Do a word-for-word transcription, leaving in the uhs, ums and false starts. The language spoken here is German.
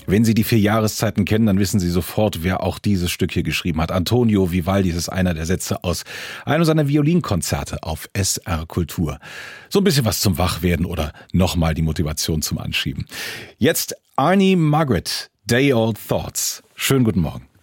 Wenn Sie die vier Jahreszeiten kennen, dann wissen Sie sofort, wer auch dieses Stück hier geschrieben hat. Antonio Vivaldi ist einer der Sätze aus einem seiner Violinkonzerte auf S R Kultur. So ein bisschen was zum Wachwerden oder nochmal die Motivation zum Anschieben. Jetzt Arnie Margaret, Day Old Thoughts. Schönen guten Morgen.